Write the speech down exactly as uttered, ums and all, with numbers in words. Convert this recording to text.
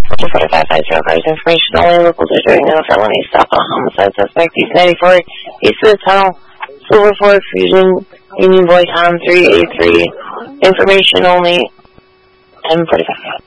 forty-five five zero cars information only. Locals are doing a felony stop on homicide suspect. East ninety-four, east of the tunnel. Silver Ford Fusion, Union Boy Tom three eight three. Information only. M forty-five.